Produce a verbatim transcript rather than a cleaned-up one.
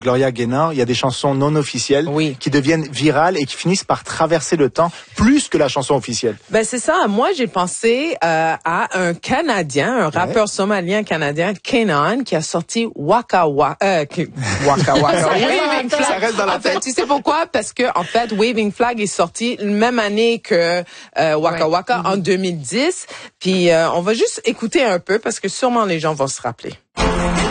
Gloria Gaynor, il y a des chansons non officielles oui. qui deviennent virales et qui finissent par traverser le temps plus que la chanson officielle. Ben c'est ça. Moi, j'ai pensé euh, à un Canadien, un rappeur ouais. somalien canadien, Kenan, qui a sorti Waka Waka. Euh, Waka Waka. Waving Flag. Ça reste dans la en tête. fait, tu sais pourquoi? Parce que en fait, Waving Flag est sorti la même année que euh, Waka ouais. Waka mm-hmm. en deux mille dix. Puis euh, on va juste écouter un peu parce que sûrement les gens vont se rappeler.